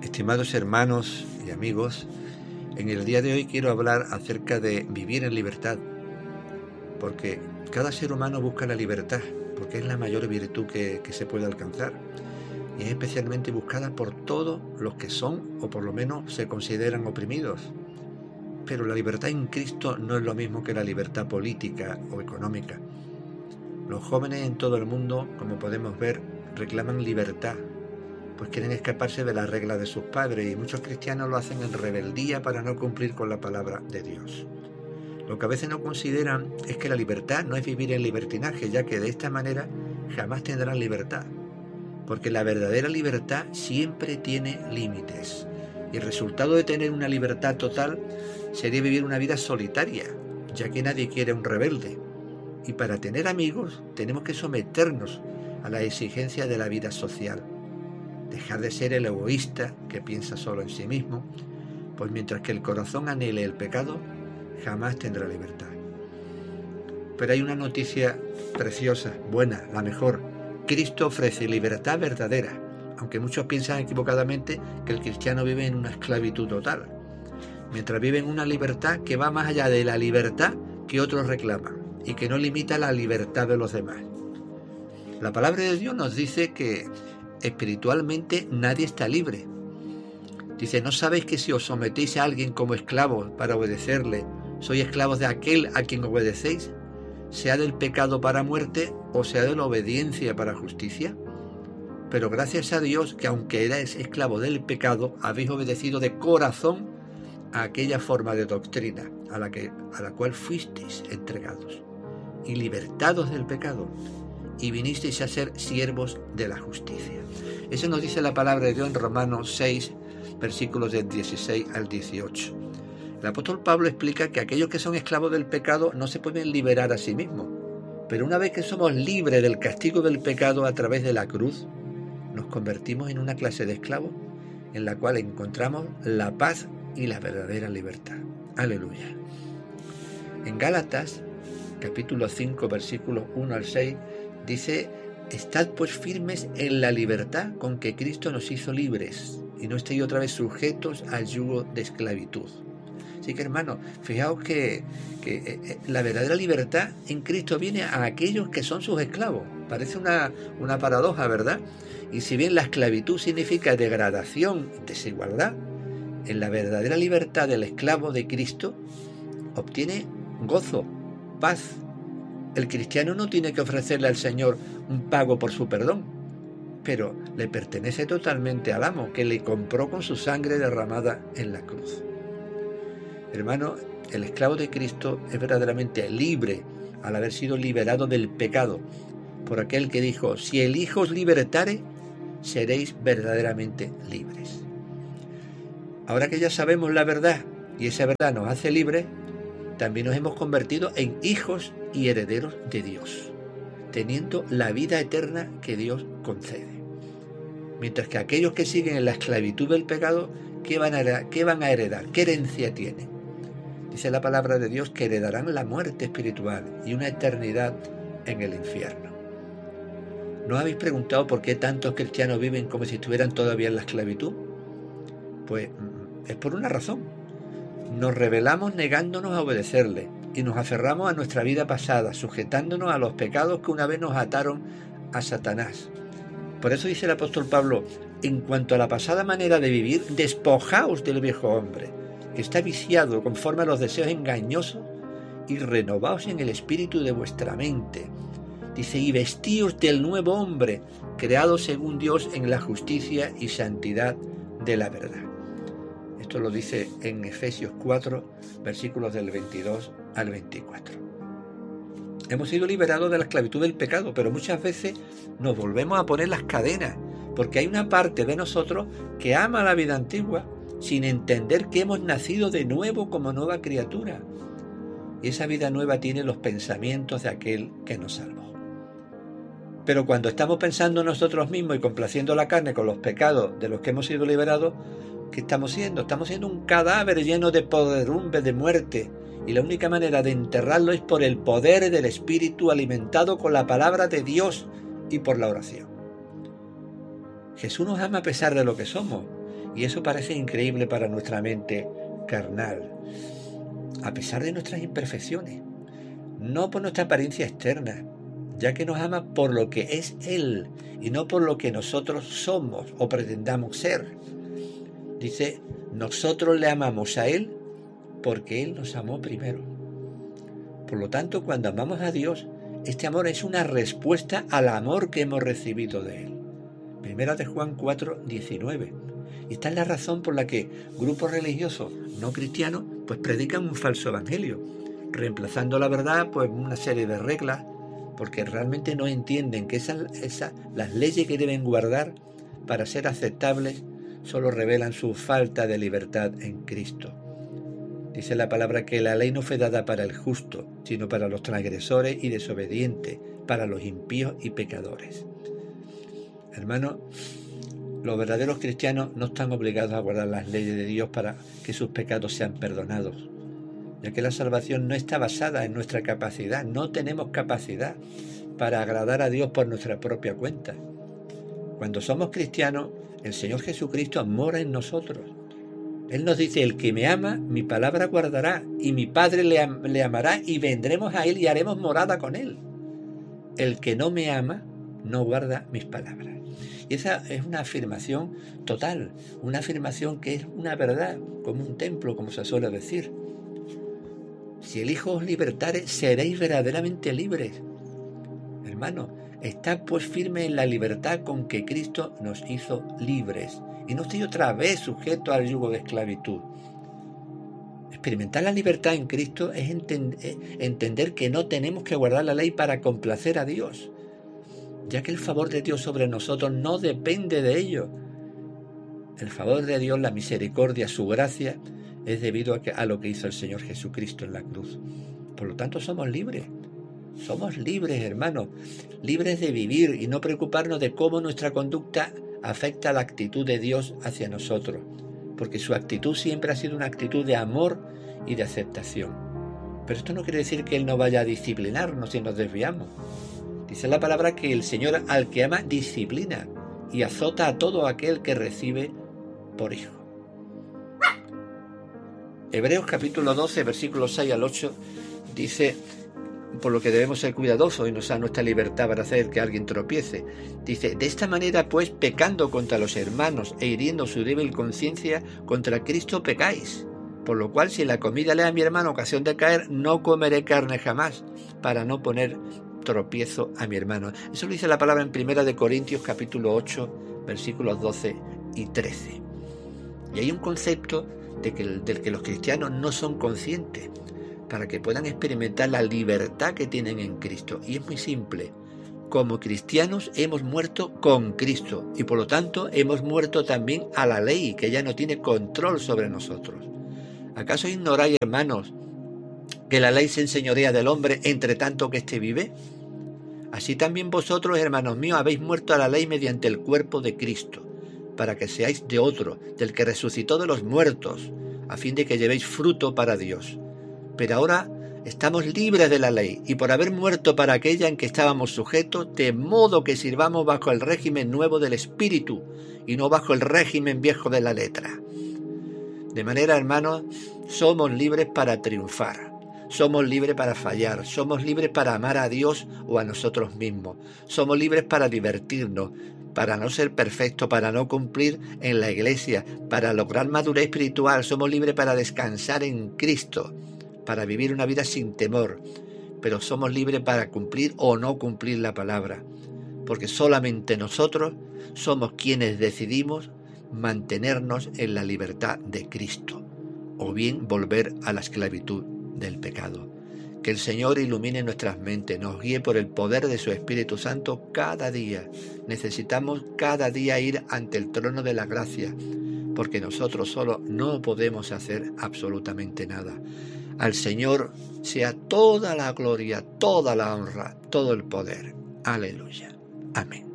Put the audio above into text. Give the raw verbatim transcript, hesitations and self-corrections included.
Estimados hermanos y amigos, en el día de hoy quiero hablar acerca de vivir en libertad, porque cada ser humano busca la libertad, porque es la mayor virtud que, que se puede alcanzar, y es especialmente buscada por todos los que son, o por lo menos se consideran oprimidos. Pero la libertad en Cristo no es lo mismo que la libertad política o económica. Los jóvenes en todo el mundo, como podemos ver, reclaman libertad, pues quieren escaparse de las reglas de sus padres, y muchos cristianos lo hacen en rebeldía para no cumplir con la palabra de Dios. Lo que a veces no consideran es que la libertad no es vivir en libertinaje, ya que de esta manera jamás tendrán libertad, porque la verdadera libertad siempre tiene límites, y el resultado de tener una libertad total sería vivir una vida solitaria, ya que nadie quiere un rebelde, y para tener amigos tenemos que someternos a la exigencia de la vida social. Dejar de ser el egoísta que piensa solo en sí mismo, pues mientras que el corazón anhele el pecado, jamás tendrá libertad. Pero hay una noticia preciosa, buena, la mejor. Cristo ofrece libertad verdadera, aunque muchos piensan equivocadamente que el cristiano vive en una esclavitud total, mientras vive en una libertad que va más allá de la libertad que otros reclaman y que no limita la libertad de los demás. La palabra de Dios nos dice que espiritualmente nadie está libre. Dice, ¿no sabéis que si os sometéis a alguien como esclavos para obedecerle, sois esclavos de aquel a quien obedecéis, sea del pecado para muerte o sea de la obediencia para justicia? Pero gracias a Dios que aunque erais esclavos del pecado, habéis obedecido de corazón a aquella forma de doctrina a la, que, a la cual fuisteis entregados, y libertados del pecado, y vinisteis a ser siervos de la justicia. Eso nos dice la palabra de Dios en Romanos seis, versículos del dieciséis al dieciocho. El apóstol Pablo explica que aquellos que son esclavos del pecado no se pueden liberar a sí mismos, pero una vez que somos libres del castigo del pecado a través de la cruz, nos convertimos en una clase de esclavos en la cual encontramos la paz y la verdadera libertad. Aleluya. En Gálatas, capítulo cinco, versículos uno al seis, dice, estad pues firmes en la libertad con que Cristo nos hizo libres, y no estéis otra vez sujetos al yugo de esclavitud. Así que, hermanos, fijaos que, que eh, la verdadera libertad en Cristo viene a aquellos que son sus esclavos. Parece una, una paradoja, ¿verdad? Y si bien la esclavitud significa degradación, desigualdad, en la verdadera libertad del esclavo de Cristo obtiene gozo, paz. El cristiano no tiene que ofrecerle al Señor un pago por su perdón, pero le pertenece totalmente al amo, que le compró con su sangre derramada en la cruz. Hermano, el esclavo de Cristo es verdaderamente libre al haber sido liberado del pecado, por aquel que dijo, si el Hijo os libertare, seréis verdaderamente libres. Ahora que ya sabemos la verdad, y esa verdad nos hace libres, también nos hemos convertido en hijos y herederos de Dios, teniendo la vida eterna que Dios concede. Mientras que aquellos que siguen en la esclavitud del pecado, ¿qué van a heredar? ¿Qué van a heredar? ¿Qué herencia tienen? Dice la palabra de Dios que heredarán la muerte espiritual y una eternidad en el infierno. ¿No habéis preguntado por qué tantos cristianos viven como si estuvieran todavía en la esclavitud? Pues es por una razón. Nos rebelamos negándonos a obedecerle y nos aferramos a nuestra vida pasada, sujetándonos a los pecados que una vez nos ataron a Satanás. Por eso dice el apóstol Pablo, en cuanto a la pasada manera de vivir, despojaos del viejo hombre, que está viciado conforme a los deseos engañosos, y renovaos en el espíritu de vuestra mente. Dice, y vestíos del nuevo hombre, creado según Dios en la justicia y santidad de la verdad. Esto lo dice en Efesios cuatro, versículos del veintidós al veinticuatro. Hemos sido liberados de la esclavitud del pecado, pero muchas veces nos volvemos a poner las cadenas, porque hay una parte de nosotros que ama la vida antigua, sin entender que hemos nacido de nuevo como nueva criatura. Y esa vida nueva tiene los pensamientos de aquel que nos salvó. Pero cuando estamos pensando en nosotros mismos y complaciendo la carne con los pecados de los que hemos sido liberados, ¿qué estamos siendo? Estamos siendo un cadáver lleno de podredumbre, de muerte, y la única manera de enterrarlo es por el poder del Espíritu alimentado con la palabra de Dios y por la oración. Jesús nos ama a pesar de lo que somos, Y eso parece increíble para nuestra mente carnal, a pesar de nuestras imperfecciones, no por nuestra apariencia externa, ya que nos ama por lo que es Él y no por lo que nosotros somos o pretendamos ser. Dice, nosotros le amamos a Él porque Él nos amó primero. Por lo tanto, cuando amamos a Dios, este amor es una respuesta al amor que hemos recibido de Él. Primera de Juan cuatro, diecinueve. Y esta es la razón por la que grupos religiosos no cristianos pues predican un falso evangelio, reemplazando la verdad pues una serie de reglas, porque realmente no entienden que esas, esas, las leyes que deben guardar para ser aceptables solo revelan su falta de libertad en Cristo. Dice la palabra que la ley no fue dada para el justo, sino para los transgresores y desobedientes, para los impíos y pecadores. Hermanos, los verdaderos cristianos no están obligados a guardar las leyes de Dios para que sus pecados sean perdonados, ya que la salvación no está basada en nuestra capacidad. No tenemos capacidad para agradar a Dios por nuestra propia cuenta. Cuando somos cristianos, el Señor Jesucristo mora en nosotros. Él nos dice, el que me ama, mi palabra guardará, y mi Padre le, am- le amará, y vendremos a Él y haremos morada con Él. El que no me ama, no guarda mis palabras. Y esa es una afirmación total, una afirmación que es una verdad, como un templo, como se suele decir. Si el Hijo os libertare, seréis verdaderamente libres. Hermano, estad pues firme en la libertad con que Cristo nos hizo libres. Y no estoy otra vez sujeto al yugo de esclavitud. Experimentar la libertad en Cristo es enten- entender que no tenemos que guardar la ley para complacer a Dios, ya que el favor de Dios sobre nosotros no depende de ello. El favor de Dios, la misericordia, su gracia, es debido a, que, a lo que hizo el Señor Jesucristo en la cruz. Por lo tanto, somos libres. Somos libres, hermanos, libres de vivir y no preocuparnos de cómo nuestra conducta afecta la actitud de Dios hacia nosotros, porque su actitud siempre ha sido una actitud de amor y de aceptación. Pero esto no quiere decir que Él no vaya a disciplinarnos si nos desviamos. Dice la palabra que el Señor al que ama disciplina y azota a todo aquel que recibe por hijo. Hebreos capítulo doce, versículos seis al ocho, dice, por lo que debemos ser cuidadosos y nos da nuestra libertad para hacer que alguien tropiece. Dice, de esta manera pues, pecando contra los hermanos e hiriendo su débil conciencia, contra Cristo pecáis. Por lo cual, si la comida le da a mi hermano ocasión de caer, no comeré carne jamás, para no poner tropiezo a mi hermano. Eso lo dice la palabra en Primera de Corintios capítulo ocho, versículos doce y trece. Y hay un concepto de que, del que los cristianos no son conscientes, para que puedan experimentar la libertad que tienen en Cristo. Y es muy simple. Como cristianos hemos muerto con Cristo y por lo tanto hemos muerto también a la ley, que ya no tiene control sobre nosotros. ¿Acaso ignoráis, hermanos, que la ley se enseñorea del hombre entre tanto que éste vive? Así también vosotros, hermanos míos, habéis muerto a la ley mediante el cuerpo de Cristo, para que seáis de otro, del que resucitó de los muertos, a fin de que llevéis fruto para Dios. Pero ahora estamos libres de la ley, y por haber muerto para aquella en que estábamos sujetos, de modo que sirvamos bajo el régimen nuevo del Espíritu, y no bajo el régimen viejo de la letra. De manera, hermanos, somos libres para triunfar, somos libres para fallar, somos libres para amar a Dios o a nosotros mismos, somos libres para divertirnos, para no ser perfectos, para no cumplir en la iglesia, para lograr madurez espiritual, somos libres para descansar en Cristo, para vivir una vida sin temor, pero somos libres para cumplir o no cumplir la palabra, porque solamente nosotros somos quienes decidimos mantenernos en la libertad de Cristo, o bien volver a la esclavitud del pecado. Que el Señor ilumine nuestras mentes, nos guíe por el poder de su Espíritu Santo cada día. Necesitamos cada día ir ante el trono de la gracia, porque nosotros solos no podemos hacer absolutamente nada. Al Señor sea toda la gloria, toda la honra, todo el poder. Aleluya. Amén.